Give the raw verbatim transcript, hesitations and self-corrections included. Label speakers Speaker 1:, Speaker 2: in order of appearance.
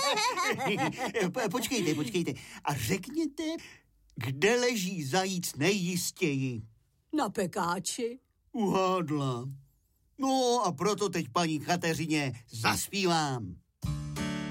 Speaker 1: Počkejte, počkejte. A řekněte, kde leží zajíc nejistěji?
Speaker 2: Na pekáči.
Speaker 1: Uhádla. No a proto teď paní Kateřině zaspívám.